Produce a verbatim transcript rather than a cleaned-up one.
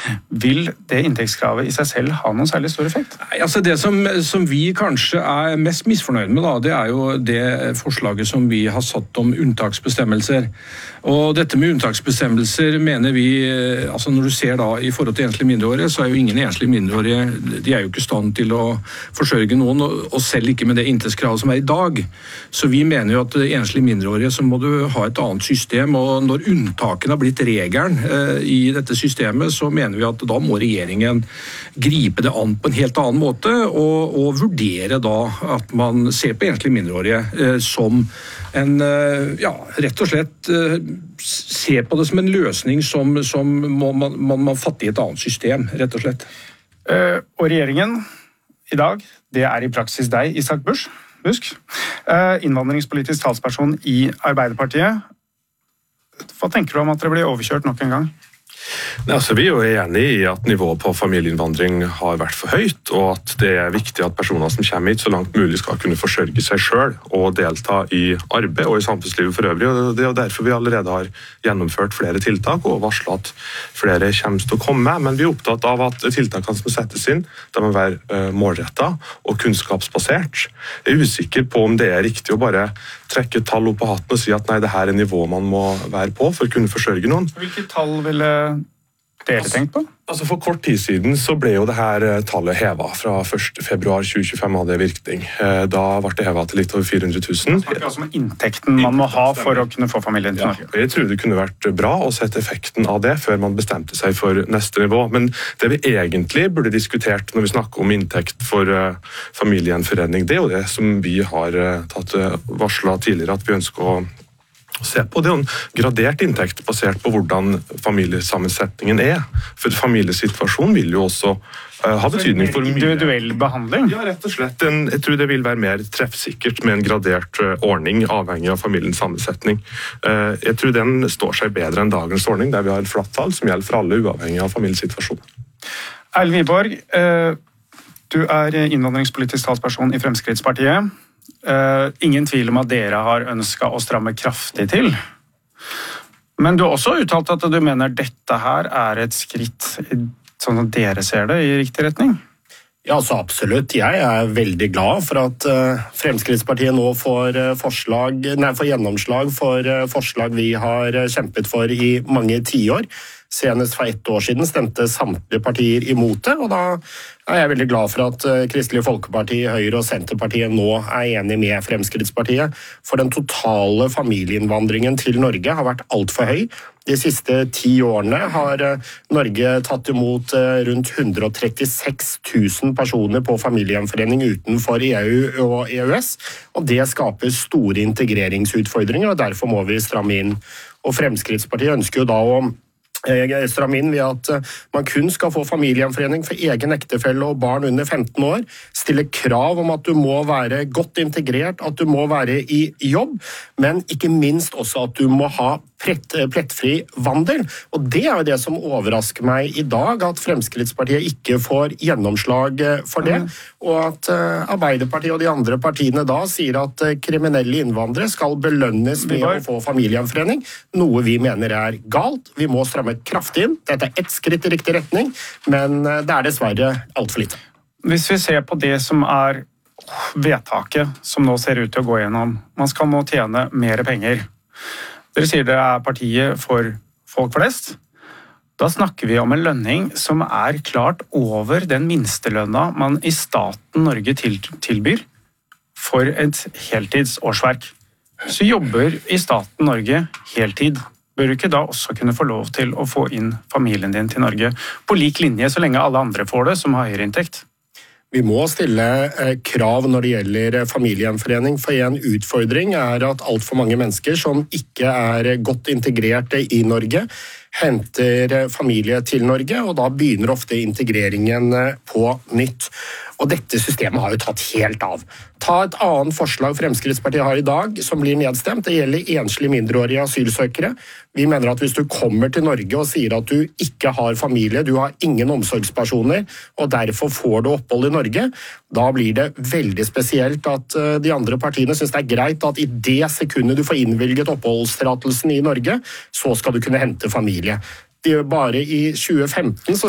Vil det inntektskravet i seg selv ha noen særlig stor effekt? Nei, altså Det som, som vi kanskje er mest misfornøyd med, da, det er jo det forslaget som vi har satt om unntaksbestemmelser. Og dette med unntaksbestemmelser mener vi, altså når du ser da i forhold til enslige mindreårige, så er jo ingen enslige mindreårige, de er jo ikke i stand til å forsørge noen, og selv ikke med det inntektskravet som er i dag. Så vi mener jo at enslige mindreårige så må du ha et annet system, og når unntakene har blitt regelen eh, i dette systemet, så mener vi at da må regjeringen gripe det an på en helt annen måte, og, og vurdere da at man ser på enslige mindreårige eh, som en, eh, ja, rett og slett eh, ser på det som en løsning som, som må, man, man må fatte i et annet system, rett og slett. Uh, og regjeringen i dag, det er i praksis deg, Isak Busch, Busk, uh, innvandringspolitisk talsperson i Arbeiderpartiet. Hva tenker du om at dere blir overkjørt nok en gang? Altså, vi er jo enig i at nivået på familieinnvandring har vært for høyt, og at det er viktig at personer som kommer hit så langt mulig skal kunne forsørge seg selv og delta i arbeid og i samfunnslivet for øvrig. Og det er jo derfor vi allerede har gjennomført flere tiltak og varslet at flere kommer til å komme. Men vi er opptatt av at tiltakene som settes inn, de må være målrettet og kunnskapsbasert. Jeg er usikker på om det er riktig å bare trekke tall opp på hatten og si at nei, det her er nivået man må være på for å kunne forsørge noen. Hvilke tall ville dere tenkt på? Altså For kort tid siden så ble jo det her tallet hevet. Fra første februar tjue tjuefem hadde virkning. Da ble det hevet til litt over fire hundre tusen. Det er altså med inntekten man må ha for å kunne få familien til Norge. Ja, jeg tror det kunne vært bra å sette effekten av det før man bestemte seg for neste nivå. Men det vi egentlig burde diskutert når vi snakker om inntekt for familiegjenforening, det er jo det som vi har tatt varslet tidligere at vi ønsker å se på. Det er jo en gradert inntekt basert på hvordan familiesammensetningen er. For familiesituasjonen vil jo også uh, ha betydning for mye. Individuell behandling? Ja, rett og slett. En, jeg tror det vil være mer treffsikkert med en gradert uh, ordning, avhengig av familiens sammensetning. Uh, jeg tror den står seg bedre enn dagens ordning, der vi har et flatt tall som gjelder for alle, uavhengig av familiesituasjonen. Erlend Wiborg, uh, du er innvandringspolitisk talsperson i Fremskrittspartiet. Uh, ingen tvil om at dere har ønsket å stramme kraftig til. Men du har også uttalt at du mener dette her er et skritt, sånn at dere ser det, i riktig retning. Ja, så absolutt. Jeg er veldig glad for at uh, Fremskrittspartiet nå får, uh, forslag, nei, får gjennomslag for uh, forslag vi har uh, kjempet for i mange tiår. Senest for ett år siden stemte samtlige partier imot det, og da er jeg veldig glad for at Kristelig Folkeparti, Høyre og Senterpartiet nå er enige med Fremskrittspartiet, for den totale familieinnvandringen til Norge har vært alt for høy. De siste ti årene har Norge tatt imot rundt ett hundre og trettiseks tusen personer på familiegjenforening utenfor E U og E U S, og det skaper store integreringsutfordringer, og derfor må vi stramme inn. Og Fremskrittspartiet ønsker jo da å stramme inn ved at man kun skal få familiegjenforening for egen ektefelle og barn under femten år, stille krav om at du må være godt integrert, at du må være i jobb, men ikke minst også at du må ha plett, plettfri vandel. Og det er jo det som overrasker meg i dag, at Fremskrittspartiet ikke får gjennomslag for det, og at Arbeiderpartiet og de andre partiene da sier at kriminelle innvandrere skal belønnes med å få familiegjenforening, noe vi mener er galt. Vi må stramme kraftig inn. Dette er ett skritt i riktig retning, men det er dessverre alt for lite. Hvis vi ser på det som er vedtaket som nå ser ut til å gå gjennom, man skal nå tjene mer penger. Dere sier det er partiet for folk flest. Da snakker vi om en lønning som er klart over den minstelønna man i staten Norge tilbyr for et heltidsårsverk. Så jobber i staten Norge heltid. Bør du ikke da også kunne få lov til å få inn familien din til Norge på lik linje så lenge alle andre får det som har høyere inntekt? Vi må stille krav når det gjelder familiegjenforening, for en utfordring er at alt for mange mennesker som ikke er godt integrert i Norge, henter familie til Norge, og da begynner ofte integreringen på nytt. Og dette systemet har jo tatt helt av. Ta et annet forslag Fremskrittspartiet har i dag, som blir nedstemt. Det gjelder enslige mindreårige asylsøkere. Vi mener at hvis du kommer til Norge og sier at du ikke har familie, du har ingen omsorgspersoner, og derfor får du opphold i Norge, da blir det veldig spesielt at de andre partiene synes det er greit at i det sekundet du får innvilget oppholdstillatelsen i Norge, så skal du kunne hente familie. Bare i tjue femten så